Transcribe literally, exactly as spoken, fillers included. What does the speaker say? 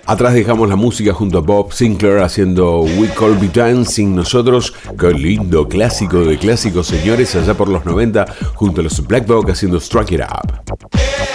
Atrás dejamos la música junto a Bob Sinclair haciendo We Call Be Dancing. Nosotros, qué lindo clásico de clásicos, señores, allá por los noventa, junto a los Black Dog haciendo Strike It Up.